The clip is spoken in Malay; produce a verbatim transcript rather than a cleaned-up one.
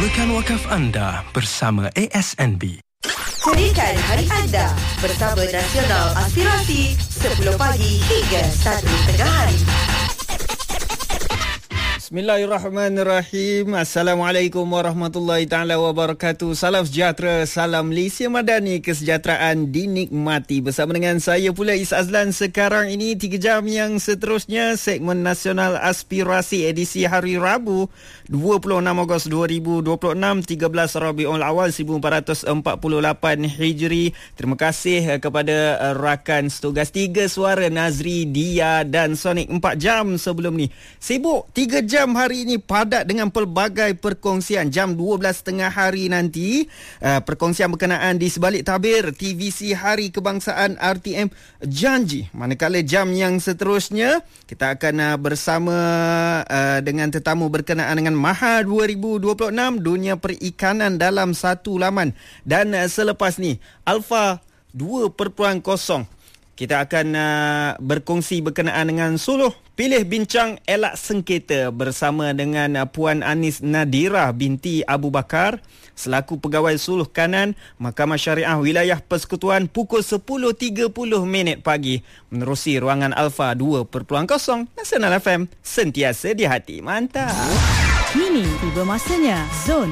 Laburkan wakaf anda bersama A S N B. Jadikan hari anda bersama Nasional Aspirasi sepuluh pagi hingga satu tengah hari. Bismillahirrahmanirrahim. Assalamualaikum warahmatullahi taala wabarakatuh. Salam sejahtera, salam Malaysia Madani, kesejahteraan dinikmati. Bersama dengan saya pula Is Azlan. Sekarang ini tiga jam yang seterusnya segmen Nasional Aspirasi edisi hari Rabu dua puluh enam Ogos dua ribu dua puluh enam, tiga belas Rabiul Awal seribu empat ratus empat puluh lapan Hijri. Terima kasih kepada rakan setugas Tiga Suara, Nazri, Dia dan Sonic. Empat jam sebelum ni sibuk. Tiga jam hari ini padat dengan pelbagai perkongsian. Jam dua belas tiga puluh hari nanti, uh, perkongsian berkenaan di sebalik tabir T V C Hari Kebangsaan R T M janji. Manakala jam yang seterusnya kita akan uh, bersama uh, dengan tetamu berkenaan dengan Maha dua ribu dua puluh enam, dunia perikanan dalam satu laman. Dan uh, selepas ni Alpha dua titik kosong. Kita akan uh, berkongsi berkenaan dengan suluh pilih bincang elak sengketa bersama dengan uh, Puan Anis Nadira binti Abu Bakar selaku Pegawai Suluh Kanan Mahkamah Syariah Wilayah Persekutuan pukul sepuluh tiga puluh minit pagi menerusi ruangan Alpha dua titik kosong Nasional F M, sentiasa di hati. Mantap. Kini tiba masanya Zon